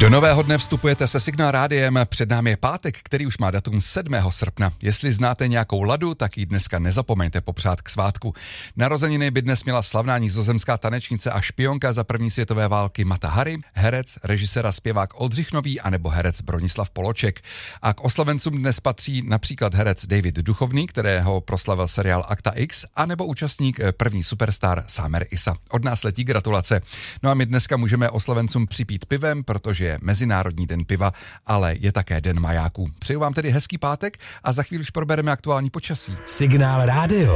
Do nového dne vstupujete se Signál rádiem, před námi je pátek, který už má datum 7. srpna. Jestli znáte nějakou Ladu, tak ji dneska nezapomeňte popřát k svátku. Narozeniny by dnes měla slavná nizozemská tanečnice a špionka za první světové války Mata Hari, herec, režisér a zpěvák Oldřich Nový anebo herec Bronislav Poloček. A k oslavencům dnes patří například herec David Duchovný, kterého proslavil seriál Akta X, anebo účastník první superstar Samer Issa. Od nás letí gratulace. No a my dneska můžeme oslavencům připít pivem, protože je Mezinárodní den piva, ale je také den majáků. Přeju vám tedy hezký pátek a za chvíli už probereme aktuální počasí. Signál rádio.